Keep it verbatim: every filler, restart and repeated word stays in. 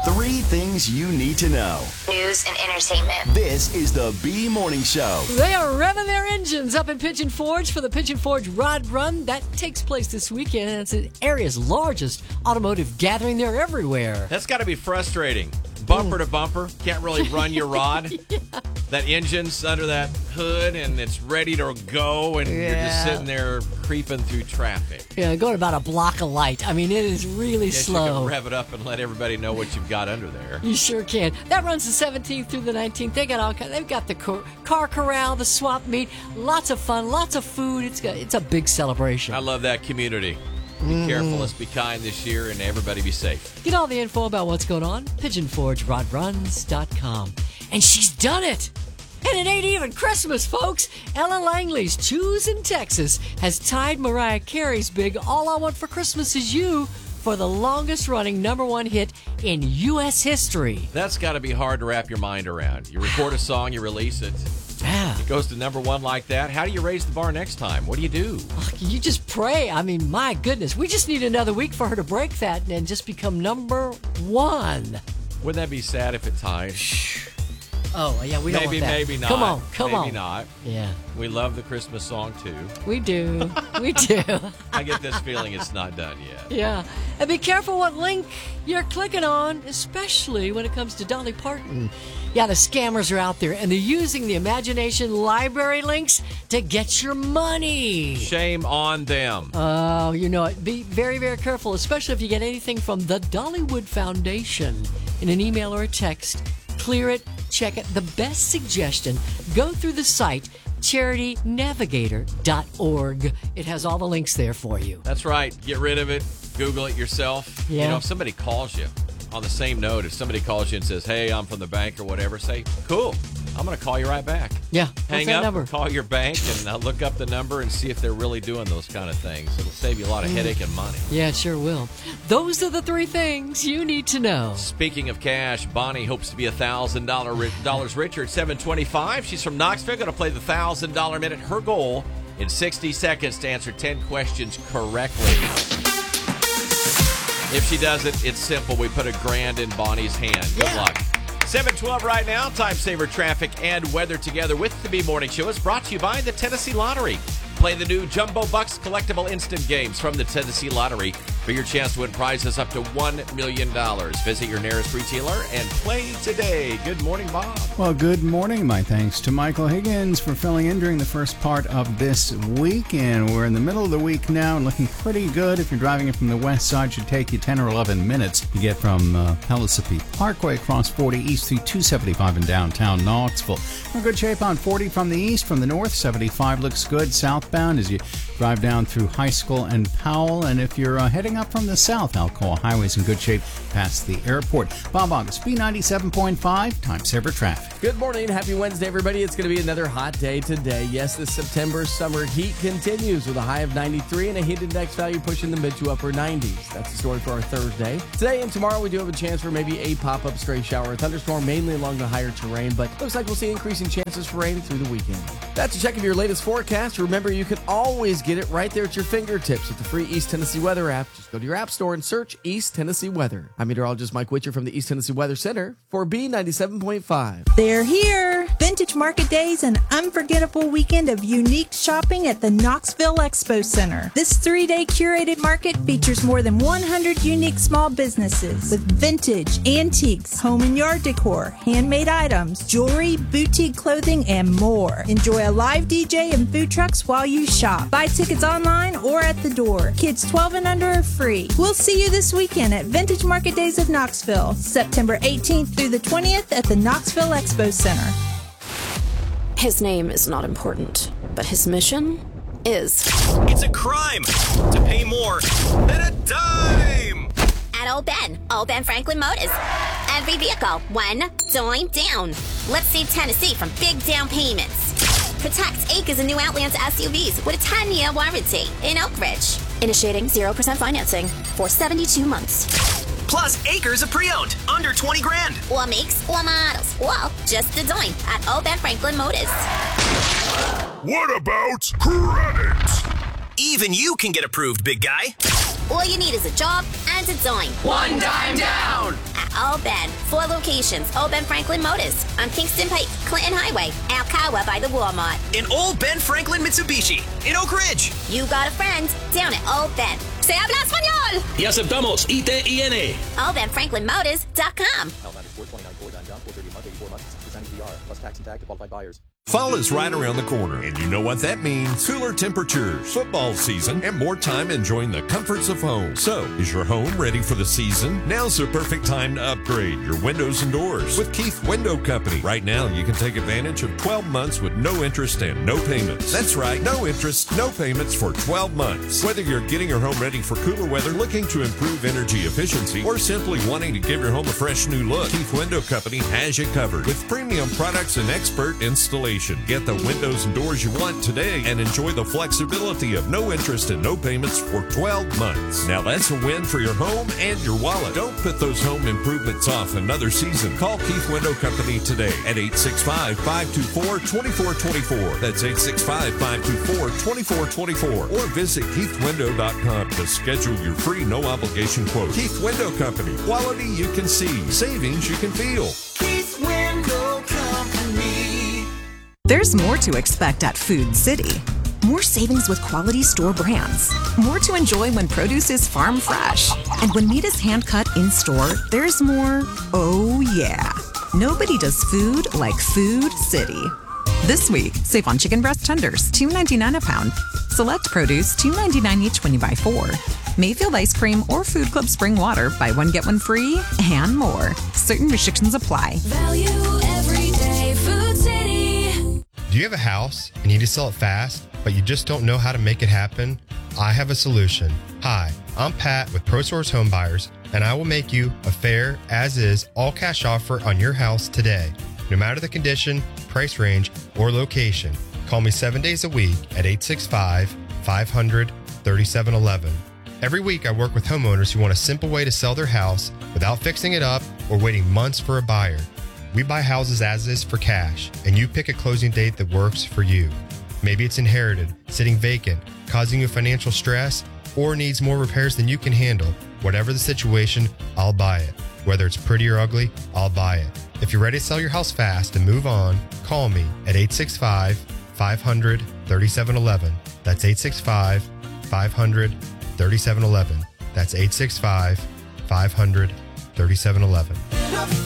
Three things you need to know. News and entertainment. This is the B Morning Show. They are revving their engines up in Pigeon Forge for the Pigeon Forge Rod Run. That takes place this weekend, and it's the area's largest automotive gathering. They're everywhere. That's got to be frustrating. Bumper to bumper. Can't really run your rod. yeah. That engine's under that hood, and it's ready to go, and yeah. you're just sitting there creeping through traffic. Yeah, going about a block of light. I mean, it is really Guess slow. You can rev it up and let everybody know what you've got under there. You sure can. That runs the seventeenth through the nineteenth. They got all kind. They've got the car, car corral, the swap meet, lots of fun, lots of food. It's got, it's a big celebration. I love that community. Be mm. careful, let's be kind this year, and everybody be safe. Get all the info about what's going on, pigeon forge rod runs dot com. And she's done it! And it ain't even Christmas, folks! Ella Langley's Choosing Texas has tied Mariah Carey's big All I Want for Christmas Is You for the longest-running number one hit in U S history. That's got to be hard to wrap your mind around. You record a song, you release it. Yeah. It goes to number one like that. How do you raise the bar next time? What do you do? You just pray. I mean, my goodness. We just need another week for her to break that and just become number one. Wouldn't that be sad if it tied? Oh, yeah, we don't maybe, want that. Maybe not. Come on, come maybe on. Maybe not. Yeah. We love the Christmas song, too. We do. We do. I get this feeling it's not done yet. Yeah. And be careful what link you're clicking on, especially when it comes to Dolly Parton. Yeah, the scammers are out there, and they're using the Imagination Library links to get your money. Shame on them. Oh, you know it. Be very, very careful, especially if you get anything from the Dollywood Foundation in an email or a text. Clear it, check it. The best suggestion, go through the site charity navigator dot org. It has all the links there for you. That's right. Get rid of it. Google it yourself. Yeah. You know, if somebody calls you, on the same note, if somebody calls you and says, hey, I'm from the bank or whatever, say, cool, I'm going to call you right back. Yeah. Hang that up, number? Call your bank, and uh, look up the number and see if they're really doing those kind of things. It'll save you a lot of headache and money. Yeah, it sure will. Those are the three things you need to know. Speaking of cash, Bonnie hopes to be one thousand dollars richer at seven twenty-five. She's from Knoxville, going to play the one thousand dollars minute. Her goal in sixty seconds to answer ten questions correctly. If she does it, it's simple. We put a grand in Bonnie's hand. Good yeah. luck. seven twelve right now. Time saver traffic and weather together with the B Morning Show is brought to you by the Tennessee Lottery. Play the new Jumbo Bucks collectible instant games from the Tennessee Lottery for your chance to win prizes up to one million dollars. Visit your nearest retailer and play today. Good morning, Bob. Well, good morning. My thanks to Michael Higgins for filling in during the first part of this week. And we're in the middle of the week now and looking pretty good. If you're driving it from the west side, it should take you ten or eleven minutes to get from uh, Pellissippi Parkway across forty east through two seventy-five in downtown Knoxville. We're in good shape on forty from the east. From the north, seventy-five looks good southbound as you drive down through High School and Powell. And if you're uh, heading up from the south, Alcoa Highway's in good shape past the airport. Bob August, B ninety-seven point five, Time Saver Traffic. Good morning. Happy Wednesday, everybody. It's going to be another hot day today. Yes, the September summer heat continues with a high of ninety-three and a heat index value pushing the mid to upper nineties. That's the story for our Thursday. Today and tomorrow, we do have a chance for maybe a pop-up stray shower or thunderstorm, mainly along the higher terrain, but looks like we'll see increasing chances for rain through the weekend. That's a check of your latest forecast. Remember, you can always get it right there at your fingertips with the free East Tennessee Weather app. Just go to your app store and search East Tennessee Weather. I'm meteorologist Mike Witcher from the East Tennessee Weather Center for B ninety-seven point five. They're here! Vintage Market Days, an unforgettable weekend of unique shopping at the Knoxville Expo Center. This three-day curated market features more than one hundred unique small businesses with vintage, antiques, home and yard decor, handmade items, jewelry, boutique clothing, and more. Enjoy a live D J and food trucks while you shop. Buy tickets online or at the door. Kids twelve and under are free. We'll see you this weekend at Vintage Market Days of Knoxville, September eighteenth through the twentieth at the Knoxville Expo Center. His name is not important, but his mission is. It's a crime to pay more than a dime. At Old Ben, Old Ben Franklin Motors. Every vehicle, one dime down. Let's save Tennessee from big down payments. Protect acres of new Outlands S U Vs with a ten-year warranty in Oak Ridge. Initiating zero percent financing for seventy-two months. Plus acres of pre-owned, under twenty grand. Or makes or models. Well, just a dime at Old Ben Franklin Motors. What about credit? Even you can get approved, big guy. All you need is a job and a dime. One dime down. at Old Ben. Four locations. Old Ben Franklin Motors on Kingston Pike, Clinton Highway, Alcoa by the Walmart. In Old Ben Franklin Mitsubishi in Oak Ridge. You got a friend down at Old Ben. Se habla español. Y aceptamos I T I N. old ben franklin motors dot com. Fall is right around the corner, and you know what that means. Cooler temperatures, football season, and more time enjoying the comforts of home. So, is your home ready for the season? Now's the perfect time to upgrade your windows and doors with Keith Window Company. Right now, you can take advantage of twelve months with no interest and no payments. That's right, no interest, no payments for twelve months. Whether you're getting your home ready for cooler weather, looking to improve energy efficiency, or simply wanting to give your home a fresh new look, Keith Window Company has you covered with premium products and expert installation. Get the windows and doors you want today and enjoy the flexibility of no interest and no payments for twelve months. Now that's a win for your home and your wallet. Don't put those home improvements off another season. Call Keith Window Company today at eight six five, five two four, two four two four. That's eight six five, five two four, two four two four. Or visit keith window dot com to schedule your free no obligation quote. Keith Window Company. Quality you can see. Savings you can feel. Keith Window Company. There's more to expect at Food City. More savings with quality store brands. More to enjoy when produce is farm fresh. And when meat is hand cut in store, there's more, oh yeah. Nobody does food like Food City. This week, save on chicken breast tenders, two ninety-nine a pound. Select produce, two ninety-nine each when you buy four. Mayfield ice cream or Food Club spring water, buy one, get one free, and more. Certain restrictions apply. Value every day, Food City. Do you have a house and you need to sell it fast, but you just don't know how to make it happen? I have a solution. Hi, I'm Pat with ProSource Home Buyers, and I will make you a fair, as-is, all-cash offer on your house today. No matter the condition, price range, or location, call me seven days a week at eight six five, five hundred, thirty-seven eleven. Every week I work with homeowners who want a simple way to sell their house without fixing it up or waiting months for a buyer. We buy houses as is for cash, and you pick a closing date that works for you. Maybe it's inherited, sitting vacant, causing you financial stress, or needs more repairs than you can handle. Whatever the situation, I'll buy it. Whether it's pretty or ugly, I'll buy it. If you're ready to sell your house fast and move on, call me at eight six five, five hundred, thirty-seven eleven. That's eight six five, five hundred, thirty-seven eleven. That's eight six five, five hundred, thirty-seven eleven.